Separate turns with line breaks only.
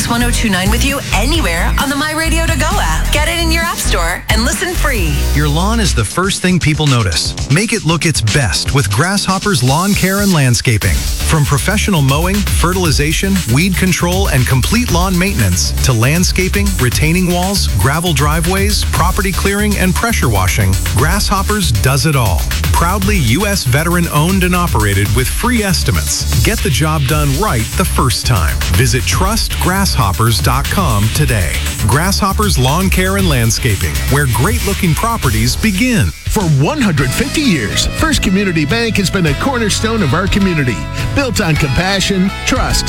Kix 1029 with you anywhere on the My Radio To Go app. Get it in your app store and listen free.
Your lawn is the first thing people notice. Make it look its best with Grasshopper's Lawn Care and Landscaping. From professional mowing, fertilization, weed control, and complete lawn maintenance to landscaping, retaining walls, gravel driveways, property clearing, and pressure washing, Grasshoppers does it all. Proudly U.S. veteran owned and operated with free estimates. Get the job done right the first time. Visit trustgrasshoppers.com today. Grasshoppers Lawn Care and Landscaping, where great-looking properties begin.
For 150 years, First Community Bank has been a cornerstone of our community, built on compassion, trust,